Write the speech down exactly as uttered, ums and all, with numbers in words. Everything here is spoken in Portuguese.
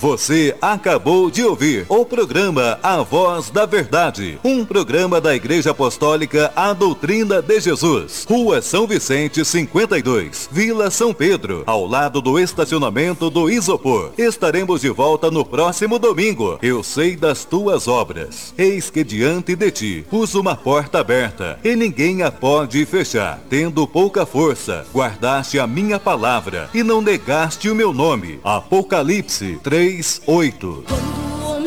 Você acabou de ouvir o programa A Voz da Verdade, um programa da Igreja Apostólica A Doutrina de Jesus, Rua São Vicente cinquenta e dois, Vila São Pedro, ao lado do estacionamento do Isopor. Estaremos de volta no próximo domingo. Eu sei das tuas obras. Eis que diante de ti pus uma porta aberta, e ninguém a pode fechar. Tendo pouca força, guardaste a minha palavra, e não negaste o meu nome. Apocalipse três, oito.